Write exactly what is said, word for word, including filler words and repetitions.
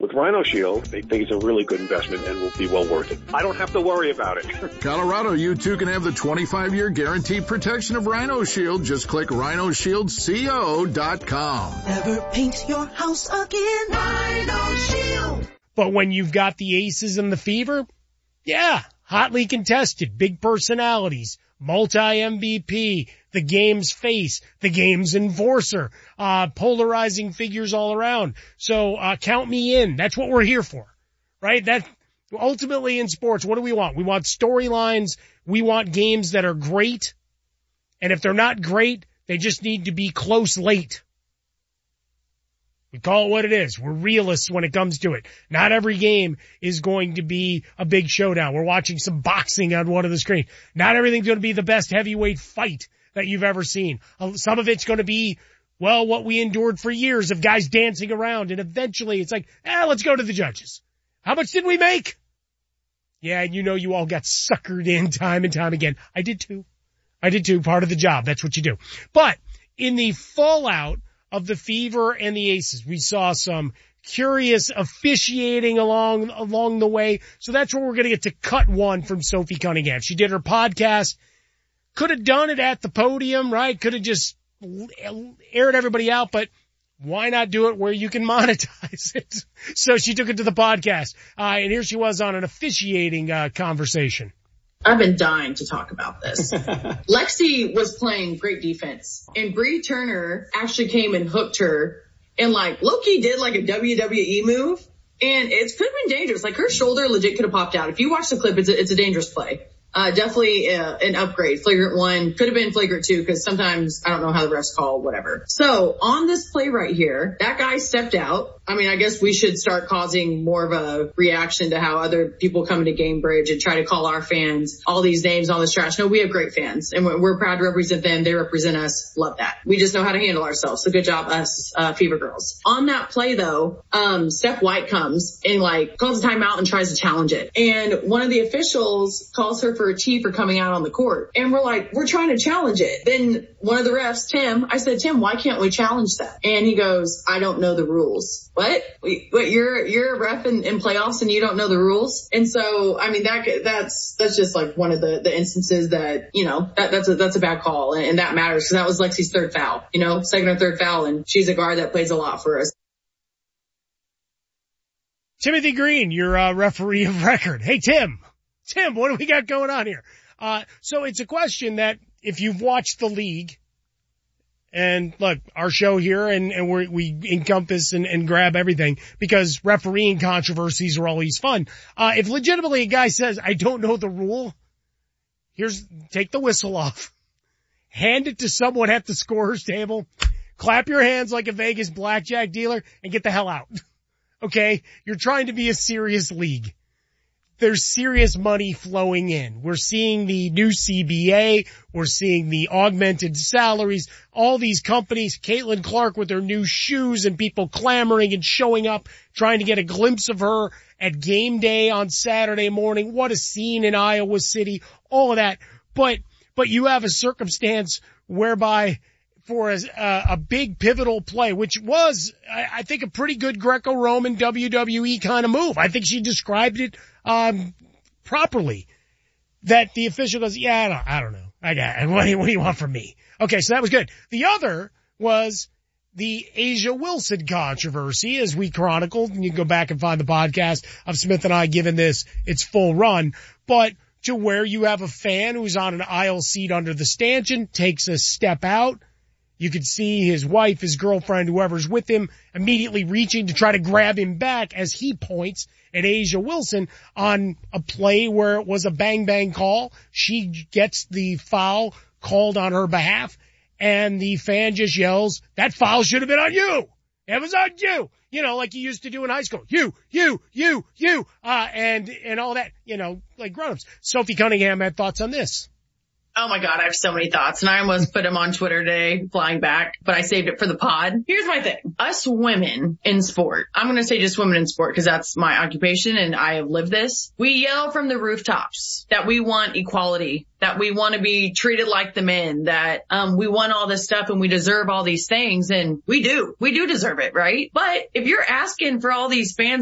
With Rhino Shield, they think it's a really good investment and will be well worth it. I don't have to worry about it. Colorado, you too can have the twenty-five year guaranteed protection of Rhino Shield. Just click rhino shield co dot com. Never paint your house again. Rhino Shield. But when you've got the Aces and the Fever, yeah, hotly contested, big personalities, multi-M V P, the game's face, the game's enforcer, uh, polarizing figures all around. So, uh, count me in. That's what we're here for, right? That, ultimately in sports, what do we want? We want storylines. We want games that are great. And if they're not great, they just need to be close late. We call it what it is. We're realists when it comes to it. Not every game is going to be a big showdown. We're watching some boxing on one of the screens. Not everything's going to be the best heavyweight fight that you've ever seen. Some of it's going to be, well, what we endured for years of guys dancing around, and eventually it's like, eh, let's go to the judges. How much did we make? Yeah, and you know you all got suckered in time and time again. I did too. I did too. Part of the job. That's what you do. But in the fallout of the Fever and the Aces, we saw some curious officiating along, along the way. So that's where we're going to get to cut one from Sophie Cunningham. She did her podcast. Could have done it at the podium, right? Could have just aired everybody out, but why not do it where you can monetize it? So she took it to the podcast. Uh, and here she was on an officiating, uh, conversation. I've been dying to talk about this. Lexi was playing great defense, and Bree Turner actually came and hooked her and like low-key did like a W W E move, and it could have been dangerous. Like her shoulder legit could have popped out. If you watch the clip, it's a, it's a dangerous play. Uh, definitely uh, an upgrade. Flagrant one, could have been flagrant two, because sometimes I don't know how the refs call, whatever. So on this play right here, that guy stepped out. I mean, I guess we should start causing more of a reaction to how other people come into Gamebridge and try to call our fans all these names, all this trash. No, we have great fans, and we're proud to represent them. They represent us. Love that. We just know how to handle ourselves. So good job, us, uh, Fever Girls. On that play though, um, Steph White comes and like calls a timeout and tries to challenge it. And one of the officials calls her for a T for coming out on the court. And we're like, we're trying to challenge it. Then one of the refs, Tim, I said, Tim, why can't we challenge that? And he goes, I don't know the rules. What? What? You're, you're a ref in, in playoffs and you don't know the rules? And so, I mean, that, that's, that's just like one of the, the instances that, you know, that, that's a, that's a bad call. And, and that matters, because that was Lexi's third foul, you know, second or third foul. And she's a guard that plays a lot for us. Timothy Green, your uh, referee of record. Hey, Tim. Tim, what do we got going on here? Uh, so it's a question that if you've watched the league, and look, our show here, and, and we we encompass and, and grab everything, because refereeing controversies are always fun. Uh, if legitimately a guy says, I don't know the rule, here's, take the whistle off, hand it to someone at the scorer's table, clap your hands like a Vegas blackjack dealer, and get the hell out. Okay? You're trying to be a serious league. There's serious money flowing in. We're seeing the new C B A. We're seeing the augmented salaries. All these companies, Caitlin Clark with her new shoes and people clamoring and showing up, trying to get a glimpse of her at game day on Saturday morning. What a scene in Iowa City. All of that. But, but you have a circumstance whereby for a, a big pivotal play, which was, I, I think, a pretty good Greco-Roman W W E kind of move. I think she described it um properly, that the official goes, yeah, I don't, I don't know. I got it. What do you, what do you want from me? Okay, so that was good. The other was the A'ja Wilson controversy, as we chronicled, and you can go back and find the podcast of Smith and I giving this its full run, but to where you have a fan who's on an aisle seat under the stanchion, takes a step out. You could see his wife, his girlfriend, whoever's with him, immediately reaching to try to grab him back as he points at A'ja Wilson on a play where it was a bang-bang call. She gets the foul called on her behalf, and the fan just yells, that foul should have been on you. It was on you. You know, like you used to do in high school. You, you, you, you, uh, and, and all that, you know, like grown-ups. Sophie Cunningham had thoughts on this. Oh my God, I have so many thoughts, and I almost put them on Twitter today, flying back, but I saved it for the pod. Here's my thing. Us women in sport, I'm going to say just women in sport because that's my occupation and I have lived this. We yell from the rooftops that we want equality, that we want to be treated like the men, that um we want all this stuff and we deserve all these things, and we do. We do deserve it, right? But if you're asking for all these fans